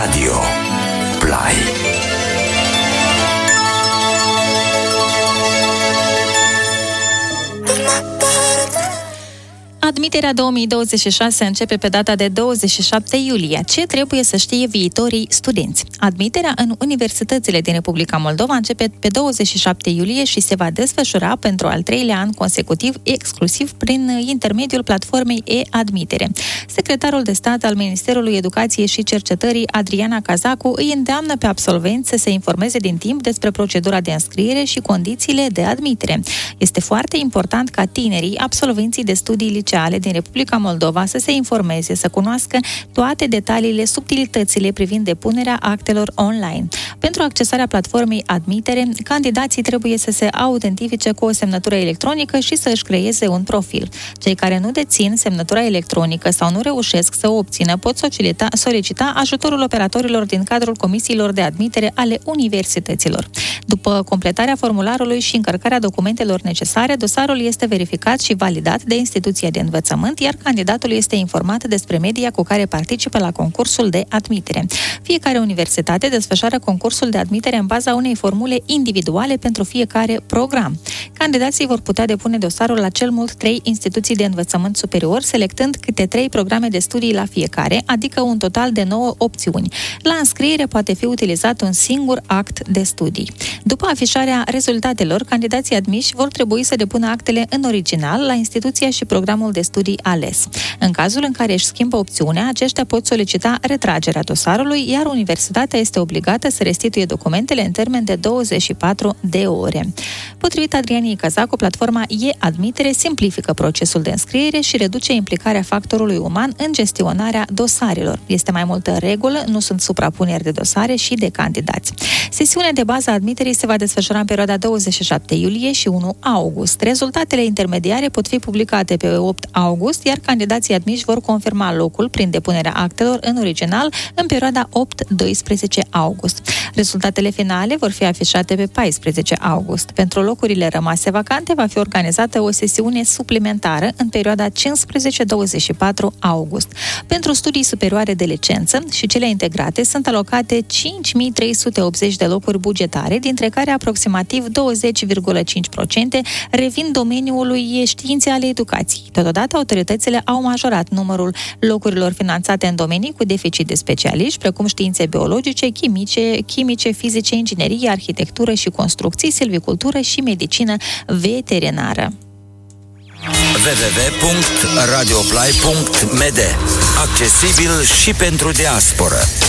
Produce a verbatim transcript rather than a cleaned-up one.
Radio Play. Admiterea două mii douăzeci și șase începe pe data de douăzeci și șapte iulie. Ce trebuie să știe viitorii studenți? Admiterea în universitățile din Republica Moldova începe pe douăzeci și șapte iulie și se va desfășura pentru al treilea an consecutiv, exclusiv prin intermediul platformei e-admitere. Secretarul de stat al Ministerului Educației și Cercetării, Adriana Cazacu, îi îndeamnă pe absolvenți să se informeze din timp despre procedura de înscriere și condițiile de admitere. Este foarte important ca tinerii, absolvenții de studii liceale din Republica Moldova să se informeze, să cunoască toate detaliile, subtilitățile privind depunerea actelor online. Pentru accesarea platformei Admitere, candidații trebuie să se autentifice cu o semnătură electronică și să își creeze un profil. Cei care nu dețin semnătura electronică sau nu reușesc să o obțină pot solicita, solicita ajutorul operatorilor din cadrul comisiilor de admitere ale universităților. După completarea formularului și încărcarea documentelor necesare, dosarul este verificat și validat de instituția de învățământ, iar candidatul este informat despre media cu care participă la concursul de admitere. Fiecare universitate desfășoară concursul de admitere în baza unei formule individuale pentru fiecare program. Candidații vor putea depune dosarul la cel mult trei instituții de învățământ superior, selectând câte trei programe de studii la fiecare, adică un total de nouă opțiuni. La înscriere poate fi utilizat un singur act de studii. După afișarea rezultatelor, candidații admiși vor trebui să depună actele în original la instituția și programul de studii ales. În cazul în care își schimbă opțiunea, aceștia pot solicita retragerea dosarului, iar universitatea este obligată să restituie documentele în termen de douăzeci și patru de ore. Potrivit Adrianei Cazacu, platforma e-admitere simplifică procesul de înscriere și reduce implicarea factorului uman în gestionarea dosarelor. Este mai multă regulă, nu sunt suprapuneri de dosare și de candidați. Sesiunea de bază a admiterii se va desfășura în perioada douăzeci și șapte iulie și unu august. Rezultatele intermediare pot fi publicate pe opt august, iar candidații admiși vor confirma locul prin depunerea actelor în original în perioada opt doisprezece august. Rezultatele finale vor fi afișate pe paisprezece august. Pentru locurile rămase vacante va fi organizată o sesiune suplimentară în perioada cincisprezece douăzeci și patru august. Pentru studii superioare de licență și cele integrate sunt alocate cinci mii trei sute optzeci de locuri bugetare, dintre care aproximativ douăzeci virgulă cinci la sută revin domeniului științe ale educației. Totodată, autoritățile au majorat numărul locurilor finanțate în domenii cu deficit de specialiști, precum științe biologice, chimice, chimice, fizice, inginerie, arhitectură și construcții, silvicultură și medicină veterinară. w w w punct radioplay punct m d. Accesibil și pentru diasporă.